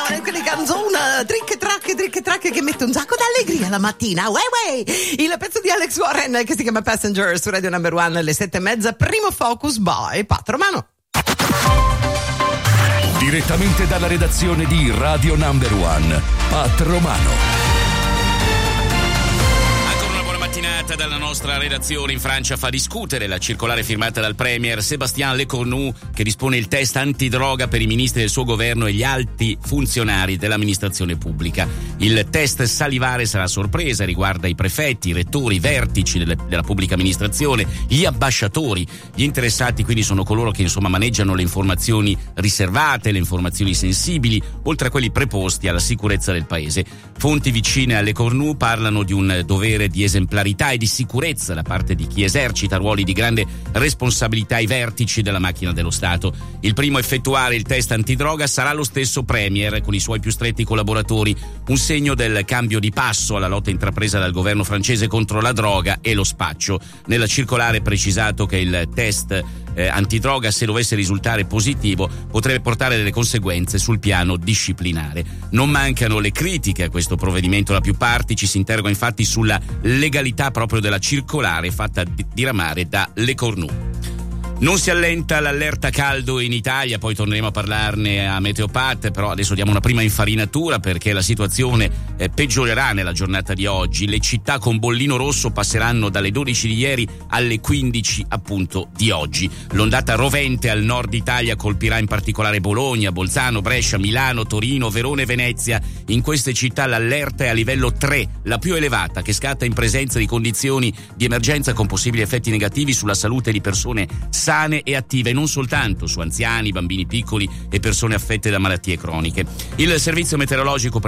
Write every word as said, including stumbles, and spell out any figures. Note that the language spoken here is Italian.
è quelle canzoni trick track trick track che mette un sacco d'allegria la mattina. Uè, uè. Il pezzo di Alex Warren che si chiama Passenger su Radio Number One alle sette e mezza. Primo focus by Pat Romano. Direttamente dalla redazione di Radio Number One, Pat Romano. Dalla nostra redazione. In Francia fa discutere la circolare firmata dal premier Sébastien Lecornu che dispone il test antidroga per i ministri del suo governo e gli alti funzionari dell'amministrazione pubblica. Il test salivare sarà sorpresa, riguarda i prefetti, i rettori, i vertici delle, della pubblica amministrazione, gli ambasciatori. Gli interessati quindi sono coloro che insomma maneggiano le informazioni riservate, le informazioni sensibili, oltre a quelli preposti alla sicurezza del paese. Fonti vicine a Lecornu parlano di un dovere di esemplarità e di sicurezza da parte di chi esercita ruoli di grande responsabilità ai vertici della macchina dello Stato. Il primo a effettuare il test antidroga sarà lo stesso premier con i suoi più stretti collaboratori, un segno del cambio di passo alla lotta intrapresa dal governo francese contro la droga e lo spaccio. Nella circolare è precisato che il test eh, antidroga, se dovesse risultare positivo, potrebbe portare delle conseguenze sul piano disciplinare. Non mancano le critiche a questo provvedimento da più parti, ci si interroga infatti sulla legalità proprio della circolare fatta diramare da Lecornu. Non si allenta l'allerta caldo in Italia, poi torneremo a parlarne a Meteopat, però adesso diamo una prima infarinatura perché la situazione eh, peggiorerà nella giornata di oggi. Le città con bollino rosso passeranno dalle dodici di ieri alle quindici appunto di oggi. L'ondata rovente al nord Italia colpirà in particolare Bologna, Bolzano, Brescia, Milano, Torino, Verona e Venezia. In queste città l'allerta è a livello tre, la più elevata, che scatta in presenza di condizioni di emergenza con possibili effetti negativi sulla salute di persone sane e attive, non soltanto su anziani, bambini piccoli e persone affette da malattie croniche. Il servizio meteorologico